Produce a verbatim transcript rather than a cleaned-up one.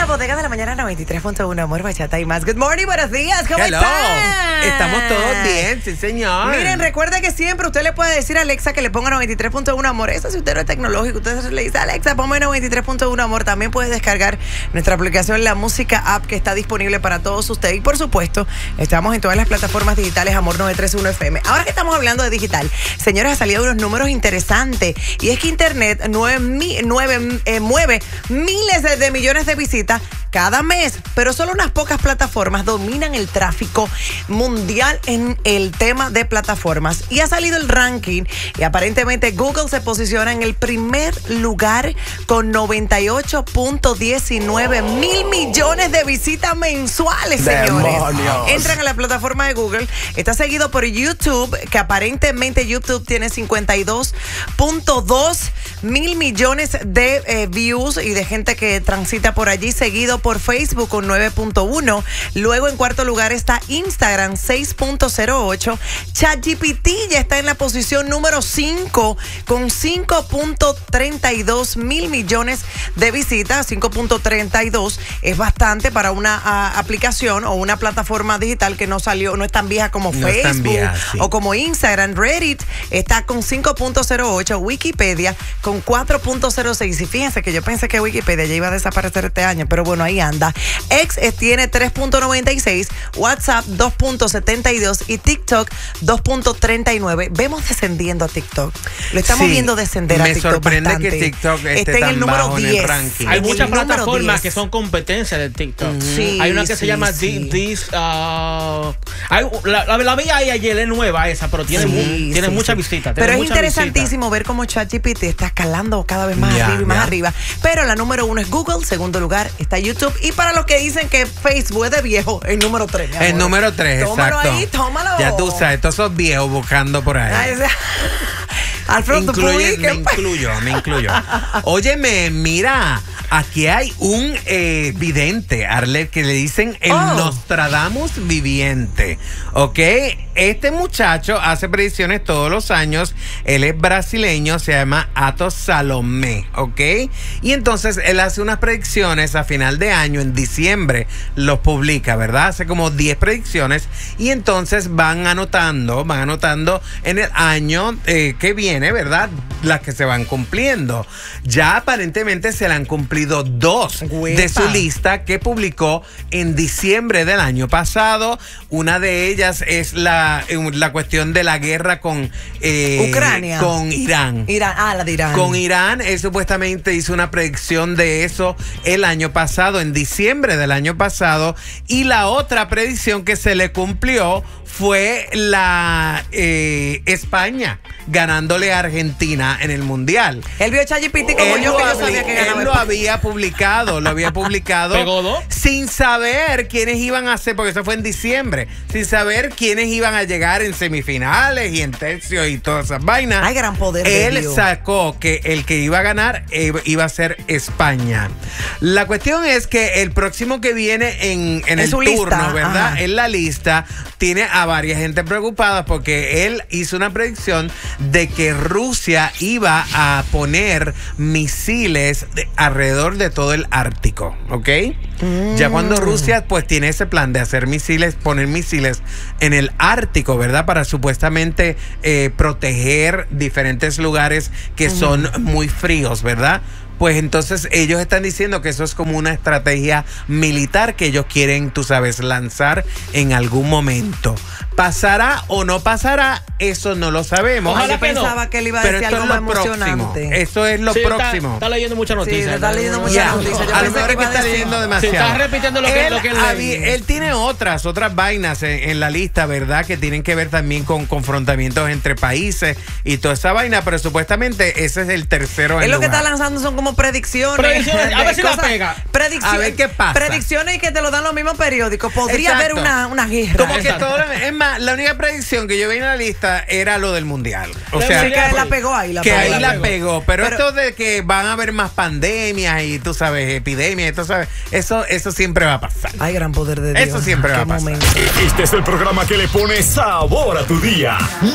la bodega de la mañana noventa y tres punto uno, amor, bachata y más. Good morning, buenos días, ¿cómo Hello. están? Estamos todos bien, sí señor. Miren, recuerda que siempre usted le puede decir a Alexa que le ponga noventa y tres punto uno, amor. Eso si usted no es tecnológico, usted le dice, Alexa, ponme noventa y tres punto uno, amor. También puede descargar nuestra aplicación La Música App, que está disponible para todos ustedes. Y por supuesto, estamos en todas las plataformas digitales Amor novecientos treinta y uno F M. Ahora que estamos hablando de digital, señores, ha salido unos números interesantes. Y es que Internet nueve, nueve, eh, mueve miles de, de millones de visitas cada mes, pero solo unas pocas plataformas dominan el tráfico mundial en el tema de plataformas. Y ha salido el ranking y aparentemente Google se posiciona en el primer lugar con noventa y ocho punto diecinueve mil millones de visitas mensuales, señores. ¡Demonios! Entran a la plataforma de Google. Está seguido por YouTube, que aparentemente YouTube tiene cincuenta y dos punto dos mil millones de eh, views y de gente que transita por allí, seguido por Facebook con nueve punto uno. Luego en cuarto lugar está Instagram, seis punto cero ocho. ChatGPT ya está en la posición número cinco con cinco punto treinta y dos mil millones de visitas. cinco punto treinta y dos es bastante para una uh, aplicación o una plataforma digital que no salió, no es tan vieja como no Facebook vieja, sí. o como Instagram. Reddit está con cinco punto cero ocho. Wikipedia con cuatro punto cero seis. Y fíjense que yo pensé que Wikipedia ya iba a desaparecer este año, pero bueno, ahí anda. X tiene tres punto noventa y seis, WhatsApp dos punto setenta y dos y TikTok dos punto treinta y nueve. Vemos descendiendo a TikTok. Lo estamos Sí, viendo descender a me TikTok sorprende bastante. que TikTok esté Está en tan el número bajo en el diez. ranking. Hay En muchas el número plataformas diez. que son competencia de TikTok. Sí, hay una que sí, se llama sí. Thi- This. uh, hay, la, la, la vi ahí ayer, es nueva esa, pero tiene, Sí, mu- tiene sí, muchas sí. visitas. Pero tiene es muchas interesantísimo ver cómo ChatGPT está escalando cada vez más Ya, arriba y más ya. arriba. Pero la número uno es Google, segundo lugar está YouTube. Y para los que dicen que Facebook es de viejo, el número tres. El número tres, Tómalo exacto. ahí, tómalo. Ya tú sabes, todos esos viejos buscando por ahí. Ay, o sea, Alfredo, tú Incluye- me publiques. incluyo, me incluyo. Óyeme, mira, aquí hay un eh, vidente, Arlet, que le dicen el Oh. Nostradamus viviente, ¿ok? Este muchacho hace predicciones todos los años. Él es brasileño, se llama Atos Salomé, ¿ok? Y entonces él hace unas predicciones a final de año, en diciembre, los publica, ¿verdad? Hace como diez predicciones y entonces van anotando, van anotando en el año eh, que viene, ¿verdad? Las que se van cumpliendo. Ya aparentemente se le han cumplido dos Huepa. de su lista que publicó en diciembre del año pasado. Una de ellas es la, la cuestión de la guerra con eh, Ucrania. con Irán. Irán, ah, la de Irán. Con Irán, él supuestamente hizo una predicción de eso el año pasado, en diciembre del año pasado, y la otra predicción que se le cumplió fue la eh, España ganándole a Argentina en el Mundial. Él vio ChatGPT como Él yo, lo, que yo había, sabía que él ganaba. lo había publicado, lo había publicado ¿Pegó dos? sin saber quiénes iban a ser, porque eso fue en diciembre, sin saber quiénes iban a llegar en semifinales y en tercios y todas esas vainas. Hay gran poder de Él Dios. sacó que el que iba a ganar eh, iba a ser España. La cuestión es que el próximo que viene en, en En el su turno, lista, ¿verdad? ajá. En la lista tiene a varias gente preocupada porque él hizo una predicción de que Rusia iba a poner misiles de- alrededor de todo el Ártico, ¿ok? Mm. Ya cuando Rusia pues tiene ese plan de hacer misiles, poner misiles en el Ártico, ¿verdad? Para supuestamente eh, proteger diferentes lugares que son muy fríos, ¿verdad? Pues entonces ellos están diciendo que eso es como una estrategia militar que ellos quieren, tú sabes, lanzar en algún momento. ¿Pasará o no pasará? Eso no lo sabemos. Ay, Ojalá yo que no. pensaba que él iba a Pero decir esto algo es más lo próximo. emocionante. Eso es lo Sí, está- próximo. Está, leyendo muchas noticias. está leyendo muchas Ya, noticias. Yo a lo pensé mejor que es que iba a está decir- leyendo Sí, demasiado. está repitiendo lo que- él, lo que él habí- leí. él tiene otras, otras vainas en, en la lista, ¿verdad? Que tienen que ver también con confrontamientos entre países y toda esa vaina, pero supuestamente ese es el tercero en Él lo que lugar. está lanzando son como predicciones. Predicciones, a de ver si la cosas- pega. predicciones- A ver qué pasa. Predicciones que te lo dan los mismos periódicos. Podría Exacto. haber una, una guerra. Como que Exacto. todo lo- es más, la única predicción que yo vi en la lista era lo del mundial. O La sea, Sí, que la pegó ahí. La que pegó. ahí la pegó. pegó. Pero, Pero- esto de que van a haber más pandemias y tú sabes, epidemias y tú sabes, eso, eso siempre va a pasar. Hay gran poder de Dios. Eso siempre va Qué a pasar. momento. Este es el programa que le pone sabor a tu día.